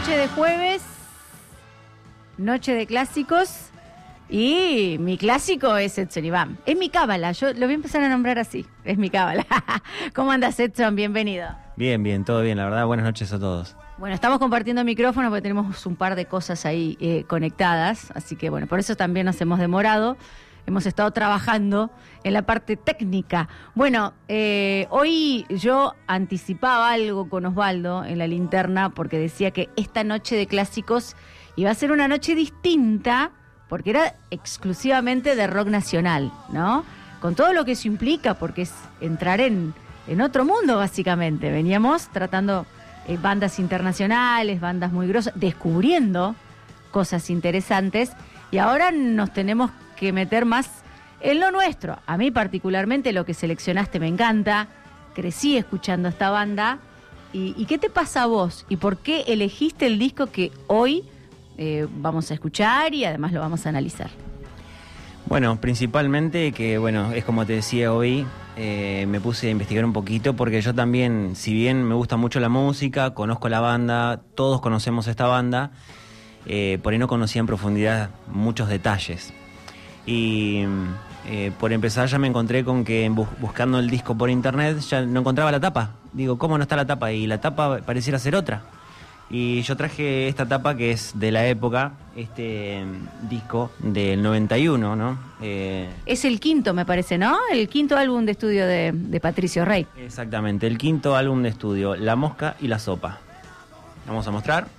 noche de jueves, noche de clásicos, y mi clásico es Edson Iván. Es mi cábala, yo lo voy a empezar a nombrar así, es mi cábala. ¿Cómo andas, Edson? Bienvenido. Bien, bien, todo bien, la verdad. Buenas noches a todos. Bueno, estamos compartiendo micrófono porque tenemos un par de cosas ahí conectadas, así que bueno, por eso también nos hemos demorado. Hemos estado trabajando en la parte técnica. Bueno, hoy yo anticipaba algo con Osvaldo en la linterna porque decía que esta noche de clásicos iba a ser una noche distinta porque era exclusivamente de rock nacional, ¿no? Con todo lo que eso implica, porque es entrar en otro mundo básicamente. Veníamos tratando bandas internacionales, bandas muy grosas, descubriendo cosas interesantes y ahora nos tenemos que meter más en lo nuestro. A mí particularmente lo que seleccionaste me encanta, crecí escuchando esta banda. ¿Y qué te pasa a vos? ¿Y por qué elegiste el disco que hoy vamos a escuchar y además lo vamos a analizar? Bueno, principalmente que, bueno, es como te decía hoy, me puse a investigar un poquito porque yo también, si bien me gusta mucho la música, conozco la banda, todos conocemos esta banda, por ahí no conocía en profundidad muchos detalles. Y por empezar ya me encontré con que buscando el disco por internet ya no encontraba la tapa. Digo, ¿cómo no está la tapa? Y la tapa pareciera ser otra. Y yo traje esta tapa que es de la época, este disco del 91, ¿no? Es el quinto, me parece, ¿no? El quinto álbum de estudio de Patricio Rey. Exactamente, el quinto álbum de estudio, La Mosca y la Sopa. Vamos a mostrar.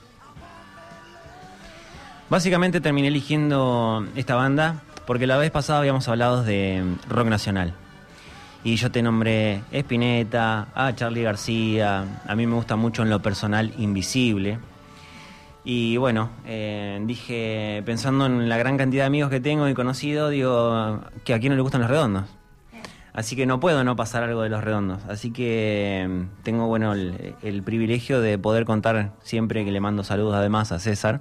Básicamente terminé eligiendo esta banda porque la vez pasada habíamos hablado de rock nacional. Y yo te nombré Spinetta, a Charly García, a mí me gusta mucho en lo personal Invisible. Y bueno, dije, pensando en la gran cantidad de amigos que tengo y conocidos, digo, que a quién no le gustan los Redondos. Así que no puedo no pasar algo de los Redondos. Así que tengo, bueno, el privilegio de poder contar siempre que le mando saludos además a César.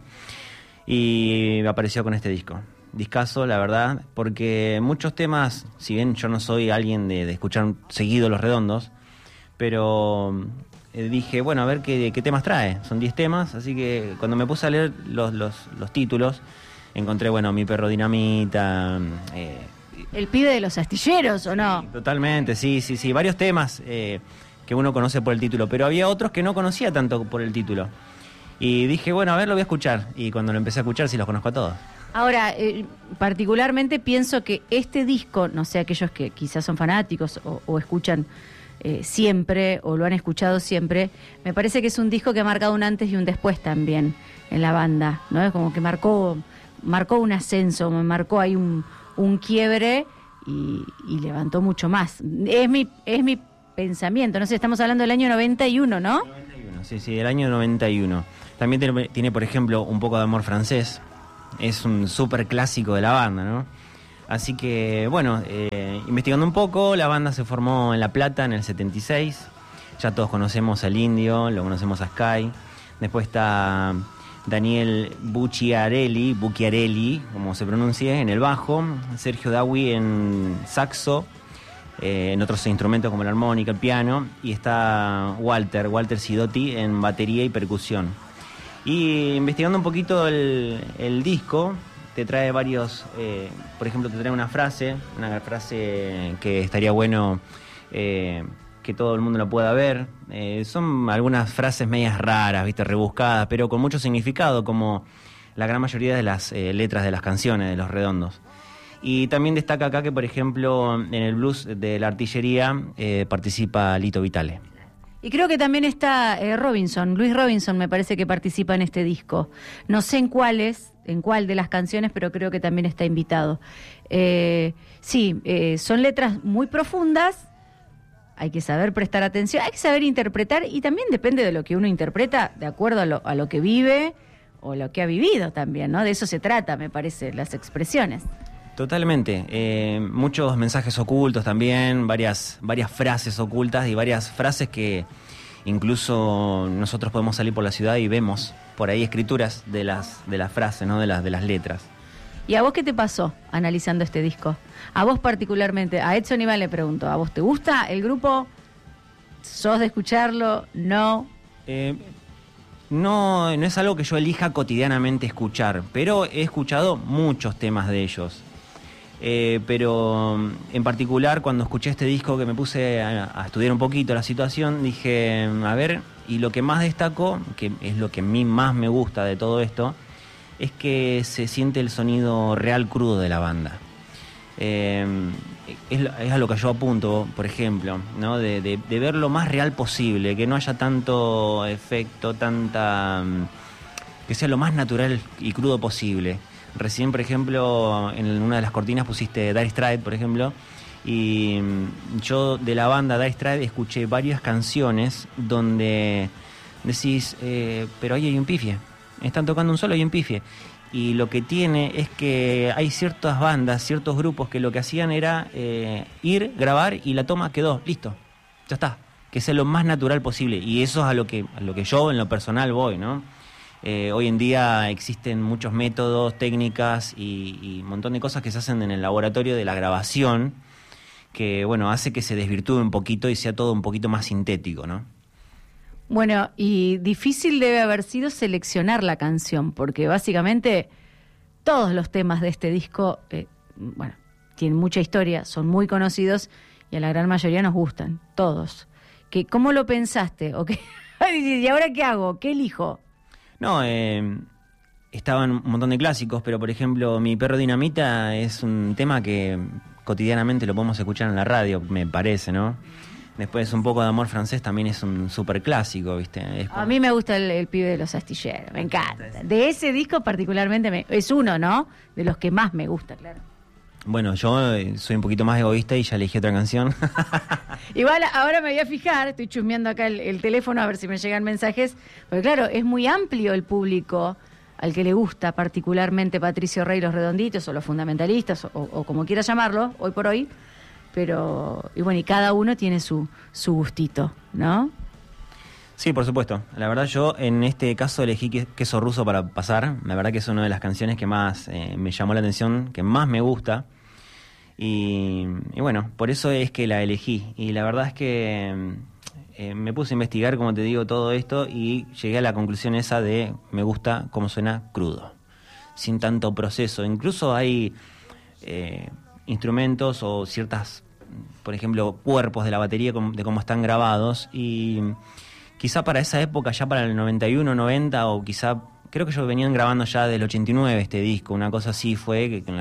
Y me apareció con este disco. Discazo, la verdad, porque muchos temas, si bien yo no soy alguien de escuchar seguido Los Redondos, pero dije, bueno, a ver qué temas trae. Son 10 temas, así que cuando me puse a leer los títulos, encontré, bueno, Mi Perro Dinamita. ¿El pibe de los astilleros o no? Sí, totalmente, sí, varios temas que uno conoce por el título, pero había otros que no conocía tanto por el título. Y dije, bueno, a ver, lo voy a escuchar. Y cuando lo empecé a escuchar, sí los conozco a todos. Ahora, particularmente pienso que este disco, no sé, aquellos que quizás son fanáticos o escuchan siempre o lo han escuchado siempre, me parece que es un disco que ha marcado un antes y un después también en la banda, ¿no? Es como que marcó un ascenso, me marcó ahí un quiebre y levantó mucho más. Es mi pensamiento, no sé, estamos hablando del año 91, ¿no? 91, sí, del año 91. También tiene, por ejemplo, Un Poco de Amor Francés. Es un súper clásico de la banda, ¿no? Así que, bueno, investigando un poco, la banda se formó en La Plata en el 76. Ya todos conocemos al Indio, lo conocemos a Sky. Después está Daniel Bucchiarelli, como se pronuncia, en el bajo. Sergio Dawi en saxo. En otros instrumentos como la armónica, el piano. Y está Walter Sidotti en batería y percusión. Y investigando un poquito el disco, te trae varios, por ejemplo, te trae una frase que estaría bueno que todo el mundo la pueda ver. Son algunas frases medias raras, ¿viste? Rebuscadas, pero con mucho significado, como la gran mayoría de las letras de las canciones de Los Redondos. Y también destaca acá que, por ejemplo, en el blues de la artillería participa Lito Vitale. Y creo que también está Luis Robinson me parece que participa en este disco. No sé en cuál de las canciones, pero creo que también está invitado. Son letras muy profundas, hay que saber prestar atención, hay que saber interpretar y también depende de lo que uno interpreta, de acuerdo a lo que vive o lo que ha vivido también, ¿no? De eso se trata, me parece, las expresiones. Totalmente, muchos mensajes ocultos también, varias frases ocultas y varias frases que incluso nosotros podemos salir por la ciudad y vemos por ahí escrituras de las frases, ¿no? de las letras. ¿Y a vos qué te pasó analizando este disco? A vos particularmente, a Edson Iván le pregunto, ¿a vos te gusta el grupo? ¿Sos de escucharlo? ¿No? no es algo que yo elija cotidianamente escuchar, pero he escuchado muchos temas de ellos. Pero en particular cuando escuché este disco, que me puse a estudiar un poquito la situación, dije, a ver, y lo que más destaco, que es lo que a mí más me gusta de todo esto, es que se siente el sonido real crudo de la banda. Es a lo que yo apunto, por ejemplo, ¿no? de ver lo más real posible, que no haya tanto efecto, que sea lo más natural y crudo posible. Recién, por ejemplo, en una de las cortinas pusiste Dire Straits, por ejemplo, y yo de la banda Dire Straits escuché varias canciones donde decís, pero ahí hay un pifie, están tocando un solo y un pifie. Y lo que tiene es que hay ciertas bandas, ciertos grupos que lo que hacían era ir, grabar y la toma quedó, listo, ya está, que sea lo más natural posible. Y eso es a lo que yo en lo personal voy, ¿no? Hoy en día existen muchos métodos, técnicas y un montón de cosas que se hacen en el laboratorio de la grabación que, bueno, hace que se desvirtúe un poquito y sea todo un poquito más sintético, ¿no? Bueno, y difícil debe haber sido seleccionar la canción, porque básicamente todos los temas de este disco, bueno, tienen mucha historia, son muy conocidos y a la gran mayoría nos gustan, todos. ¿Cómo lo pensaste? ¿O qué? ¿Y ahora qué hago? ¿Qué elijo? No, estaban un montón de clásicos, pero por ejemplo, Mi Perro Dinamita es un tema que cotidianamente lo podemos escuchar en la radio, me parece, ¿no? Después un poco de Amor Francés también es un súper clásico, ¿viste? A mí me gusta el pibe de los astilleros, me encanta. De ese disco particularmente es uno, ¿no? De los que más me gusta, claro. Bueno, yo soy un poquito más egoísta y ya elegí otra canción. Igual ahora me voy a fijar, estoy chusmeando acá el teléfono a ver si me llegan mensajes, porque claro, es muy amplio el público al que le gusta particularmente Patricio Rey, Los Redonditos o Los Fundamentalistas o como quieras llamarlo, hoy por hoy, pero y bueno, y cada uno tiene su gustito, ¿no? Sí, por supuesto. La verdad yo en este caso elegí Queso Ruso para pasar. La verdad que es una de las canciones que más me llamó la atención, que más me gusta. Y bueno, por eso es que la elegí. Y la verdad es que me puse a investigar, como te digo, todo esto y llegué a la conclusión esa de me gusta cómo suena crudo, sin tanto proceso. Incluso hay instrumentos o ciertas, por ejemplo, cuerpos de la batería de cómo están grabados y quizá para esa época, ya para el 91, 90 o quizá, creo que ellos venían grabando ya del 89 este disco, una cosa así fue, que en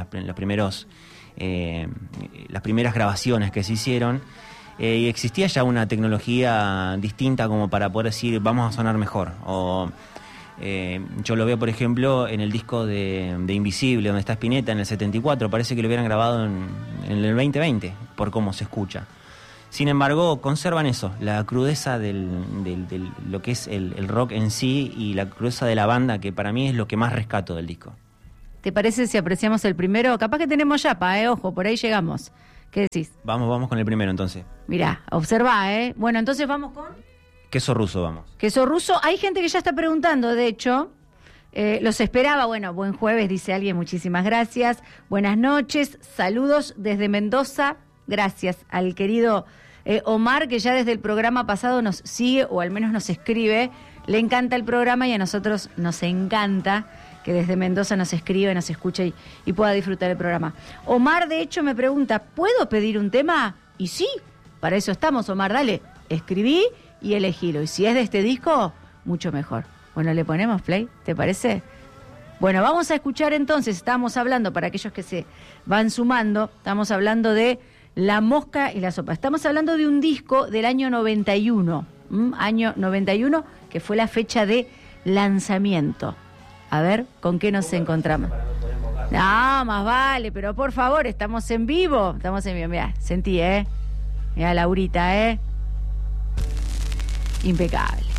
las primeras grabaciones que se hicieron, y existía ya una tecnología distinta como para poder decir vamos a sonar mejor. O yo lo veo, por ejemplo, en el disco de Invisible, donde está Spinetta, en el 74, parece que lo hubieran grabado en el 2020, por cómo se escucha. Sin embargo, conservan eso, la crudeza de lo que es el rock en sí y la crudeza de la banda, que para mí es lo que más rescato del disco. ¿Te parece si apreciamos el primero? Capaz que tenemos yapa, ojo, por ahí llegamos. ¿Qué decís? Vamos con el primero entonces. Mirá, observá, Bueno, entonces vamos con... Queso Ruso, vamos. Queso Ruso, hay gente que ya está preguntando, de hecho, los esperaba, bueno, buen jueves, dice alguien, muchísimas gracias. Buenas noches, saludos desde Mendoza, gracias al querido Omar, que ya desde el programa pasado nos sigue, o al menos nos escribe, le encanta el programa y a nosotros nos encanta que desde Mendoza nos escriba, nos escuche y pueda disfrutar el programa. Omar, de hecho, me pregunta, ¿puedo pedir un tema? Y sí, para eso estamos, Omar, dale, escribí y elegílo. Y si es de este disco, mucho mejor. Bueno, le ponemos play, ¿te parece? Bueno, vamos a escuchar entonces, estamos hablando, para aquellos que se van sumando, estamos hablando de La Mosca y la Sopa. Estamos hablando de un disco del año 91, año 91, que fue la fecha de lanzamiento. A ver, ¿con qué nos encontramos? No, más vale, pero por favor, estamos en vivo. Mirá, sentí, Mirá, Laurita, impecable.